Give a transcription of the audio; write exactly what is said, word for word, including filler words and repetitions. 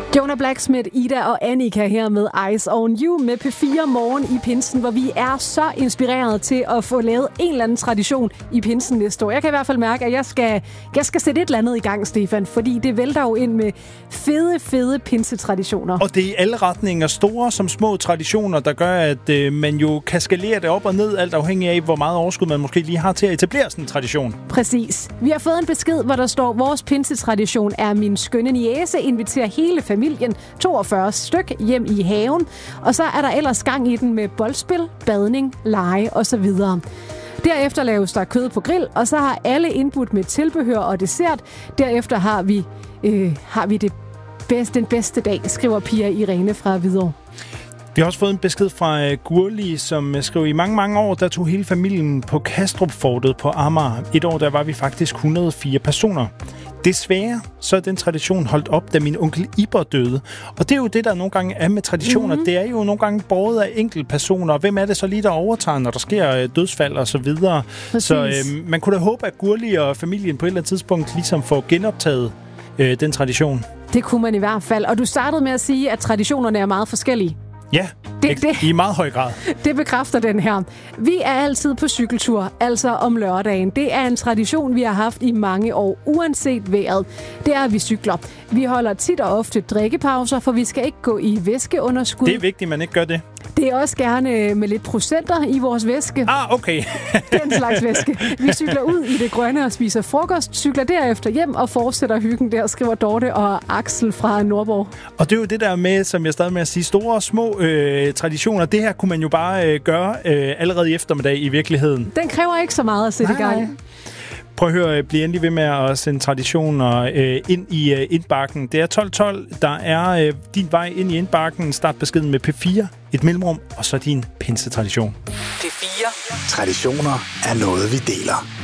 Jonah Blacksmith, Ida og Annika her med Eyes on You med P fire Morgen i pinsen, hvor vi er så inspireret til at få lavet en eller anden tradition i pinsen næste år. Jeg kan i hvert fald mærke, at jeg skal, jeg skal sætte et eller andet i gang, Stefan, fordi det vælter jo ind med fede, fede pinsetraditioner. Og det er i alle retninger, store som små traditioner, der gør, at øh, man jo kan skalere det op og ned, alt afhængig af, hvor meget overskud man måske lige har til at etablere sådan en tradition. Præcis. Vi har fået en besked, hvor der står, vores pinsetradition er min skønne niece, inviterer hele familien, toogfyrre styk, hjem i haven. Og så er der ellers gang i den med boldspil, badning, lege osv. Derefter laves der kød på grill, og så har alle indbudt med tilbehør og dessert. Derefter har vi, øh, har vi det bedste, den bedste dag, skriver Pia Irene fra Hvidovre. Vi har også fået en besked fra Gurli, som skriver, i mange, mange år, der tog hele familien på Kastrup-fortet på Amager. Et år, der var vi faktisk et hundrede og fire personer. Desværre så er den tradition holdt op, da min onkel Iber døde. Og det er jo det, der nogle gange er med traditioner. Mm-hmm. Det er jo nogle gange båret af enkeltpersoner. Hvem er det så lige, der overtager, når der sker dødsfald og så videre? Præcis. Så øh, man kunne da håbe, at Gurli og familien på et eller andet tidspunkt ligesom får genoptaget øh, den tradition. Det kunne man i hvert fald. Og du startede med at sige, at traditionerne er meget forskellige. Ja, det, det, i meget høj grad. Det bekræfter den her. Vi er altid på cykeltur, altså om lørdagen. Det er en tradition, vi har haft i mange år, uanset vejret. Det er, at vi cykler. Vi holder tit og ofte drikkepauser, for vi skal ikke gå i væskeunderskud. Det er vigtigt, at man ikke gør det. Det er også gerne med lidt procenter i vores væske. Ah, okay. Den slags væske. Vi cykler ud i det grønne og spiser frokost, cykler derefter hjem og fortsætter hyggen der, skriver Dorte og Axel fra Nordborg. Og det er jo det der med, som jeg stadig med at sige, store og små øh, traditioner. Det her kunne man jo bare øh, gøre øh, allerede i eftermiddag i virkeligheden. Den kræver ikke så meget at sætte nej, i gang. Nej. Prøv at høre, bliv endelig ved med at sende traditioner øh, ind i øh, indbakken. Det er tolv tolv, der er øh, din vej ind i indbakken. Start beskeden med P fire, et mellemrum, og så din pinsetradition. P fire. Traditioner er noget, vi deler.